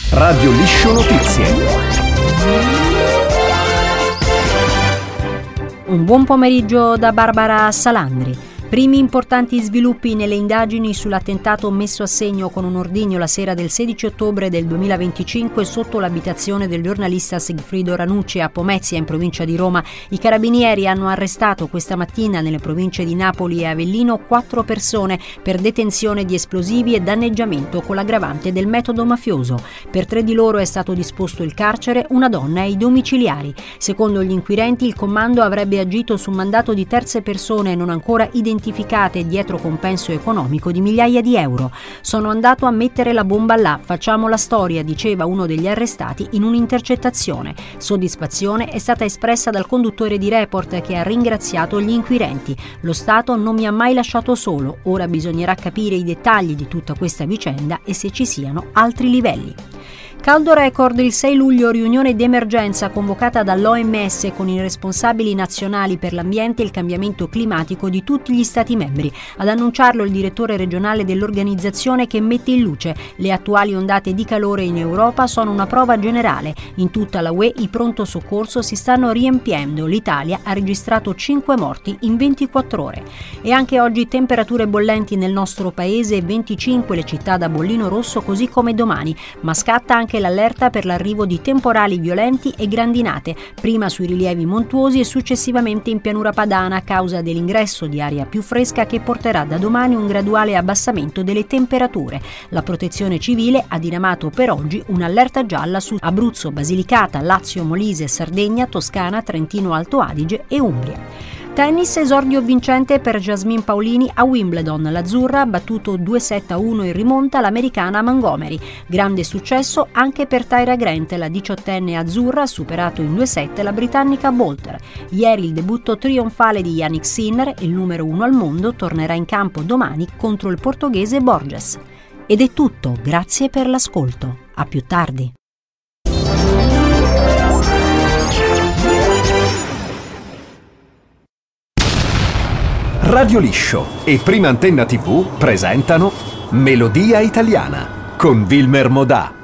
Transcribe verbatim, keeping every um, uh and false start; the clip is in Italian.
Radio Liscio Notizie. Un buon pomeriggio da Barbara Salandri. Primi importanti sviluppi nelle indagini sull'attentato messo a segno con un ordigno la sera del sedici ottobre del duemilaventicinque sotto l'abitazione del giornalista Sigfrido Ranucci a Pomezia in provincia di Roma. I carabinieri hanno arrestato questa mattina nelle province di Napoli e Avellino quattro persone per detenzione di esplosivi e danneggiamento con l'aggravante del metodo mafioso. Per tre di loro è stato disposto il carcere, una donna e i domiciliari. Secondo gli inquirenti il comando avrebbe agito su mandato di terze persone non ancora identificate identificate dietro compenso economico di migliaia di euro. Sono andato a mettere la bomba là, facciamo la storia, diceva uno degli arrestati in un'intercettazione. Soddisfazione è stata espressa dal conduttore di Report che ha ringraziato gli inquirenti. Lo Stato non mi ha mai lasciato solo, ora bisognerà capire i dettagli di tutta questa vicenda e se ci siano altri livelli. Caldo record il sei luglio, riunione d'emergenza convocata dall'O M S con i responsabili nazionali per l'ambiente e il cambiamento climatico di tutti gli Stati membri. Ad annunciarlo il direttore regionale dell'organizzazione che mette in luce le attuali ondate di calore in Europa sono una prova generale. In tutta la U E i pronto soccorso si stanno riempiendo. L'Italia ha registrato cinque morti in ventiquattro ore. E anche oggi temperature bollenti nel nostro paese, venticinque le città da bollino rosso così come domani, ma scatta anche anche l'allerta per l'arrivo di temporali violenti e grandinate, prima sui rilievi montuosi e successivamente in pianura padana a causa dell'ingresso di aria più fresca che porterà da domani un graduale abbassamento delle temperature. La Protezione Civile ha diramato per oggi un'allerta gialla su Abruzzo, Basilicata, Lazio, Molise, Sardegna, Toscana, Trentino Alto Adige e Umbria. Tennis, esordio vincente per Jasmine Paolini a Wimbledon. L'azzurra ha battuto due sette a uno in rimonta l'americana Montgomery. Grande successo anche per Tyra Grant, la diciottenne azzurra ha superato in due sette la britannica Bolter. Ieri il debutto trionfale di Jannik Sinner, il numero uno al mondo, tornerà in campo domani contro il portoghese Borges. Ed è tutto, grazie per l'ascolto. A più tardi. Radio Liscio e Prima Antenna tivù presentano Melodia Italiana con Wilmer Modà.